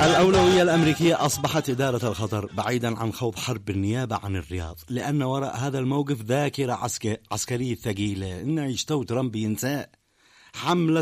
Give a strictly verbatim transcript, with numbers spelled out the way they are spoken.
الأولوية الأمريكية أصبحت إدارة الخطر بعيدا عن خوض حرب بالنيابة عن الرياض، لأن وراء هذا الموقف ذاكرة عسكرية ثقيلة إن يشتو ترامب ينساه. حملة